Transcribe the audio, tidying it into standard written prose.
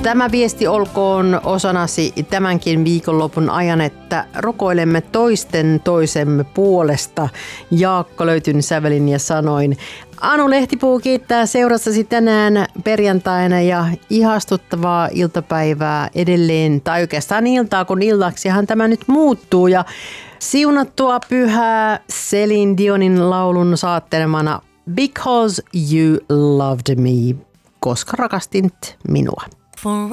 Tämä viesti olkoon osanasi tämänkin viikonlopun ajan, että rukoilemme toisemme puolesta. Jaakko löytyn sävelin ja sanoin. Anu Lehtipuu kiittää seurassasi tänään perjantaina ja ihastuttavaa iltapäivää edelleen, tai oikeastaan iltaa, kun illaksihan tämä nyt muuttuu. Ja siunattua pyhää Celine Dionin laulun saattelemana Because You Loved Me, koska rakastit minua.